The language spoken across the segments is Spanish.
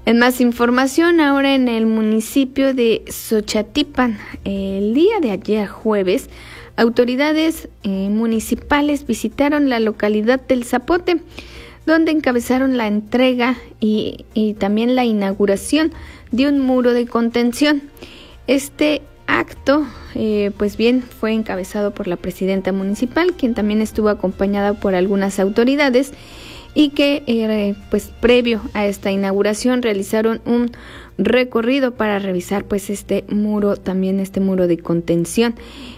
En más información, ahora en el municipio de Xochatipan, el día de ayer jueves, autoridades municipales visitaron la localidad del Zapote, donde encabezaron la entrega y también la inauguración de un muro de contención. Este acto, pues bien, fue encabezado por la presidenta municipal, quien también estuvo acompañada por algunas autoridades, y que pues previo a esta inauguración realizaron un recorrido para revisar pues este muro de contención.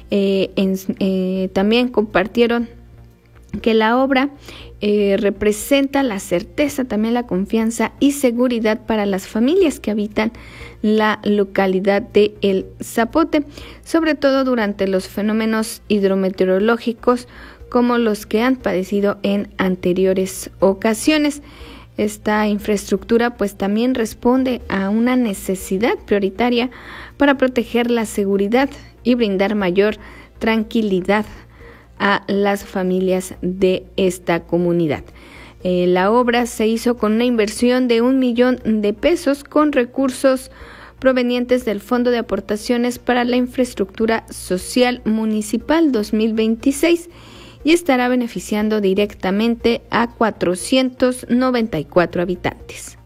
También compartieron que la obra representa la certeza, también la confianza y seguridad para las familias que habitan la localidad de El Zapote, sobre todo durante los fenómenos hidrometeorológicos como los que han padecido en anteriores ocasiones. Esta infraestructura pues también responde a una necesidad prioritaria para proteger la seguridad y brindar mayor tranquilidad a las familias de esta comunidad. La obra se hizo con una inversión de 1 millón de pesos con recursos provenientes del Fondo de Aportaciones para la Infraestructura Social Municipal 2026 y estará beneficiando directamente a 494 habitantes.